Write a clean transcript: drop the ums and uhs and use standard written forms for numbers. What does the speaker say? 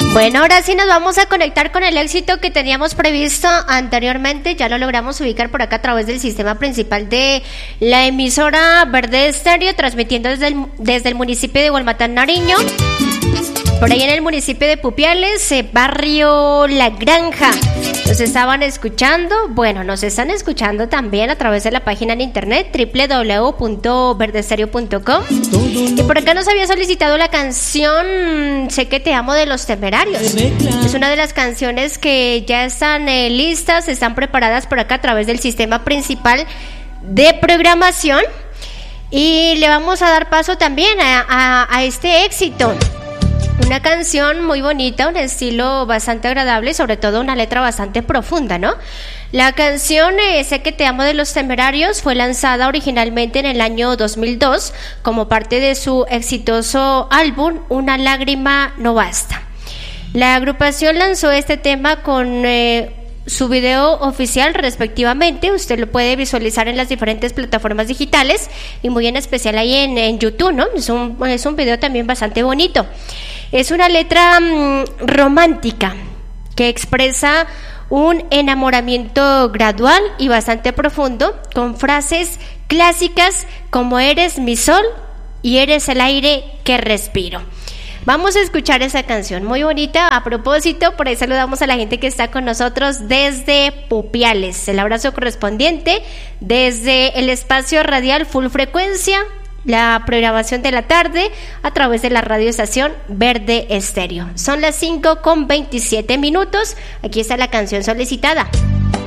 Bueno, ahora sí nos vamos a conectar con el éxito que teníamos previsto anteriormente. Ya lo logramos ubicar por acá a través del sistema principal de la emisora Verde Estéreo, transmitiendo desde el municipio de Hualmatán, Nariño. Por ahí en el municipio de Pupiales, barrio La Granja. Nos estaban escuchando, bueno, nos están escuchando también a través de la página en internet www.verdestereo.com. Y por acá nos había solicitado la canción Sé que te amo de Los Temerarios. Es una de las canciones que ya están listas, están preparadas por acá a través del sistema principal de programación. Y le vamos a dar paso también a este éxito. Una canción muy bonita, un estilo bastante agradable y sobre todo una letra bastante profunda, ¿no? La canción Sé que te amo de Los Temerarios fue lanzada originalmente en el año 2002 como parte de su exitoso álbum Una lágrima no basta. La agrupación lanzó este tema con su video oficial respectivamente. Usted lo puede visualizar en las diferentes plataformas digitales y muy en especial ahí en YouTube, ¿no? Es un video también bastante bonito. Es una letra romántica que expresa un enamoramiento gradual y bastante profundo, con frases clásicas como eres mi sol y eres el aire que respiro. Vamos a escuchar esa canción muy bonita. A propósito, por ahí saludamos a la gente que está con nosotros desde Pupiales. El abrazo correspondiente desde el espacio radial Full Frecuencia, la programación de la tarde a través de la radioestación Verde Estéreo. Son las 5:27. Aquí está la canción solicitada.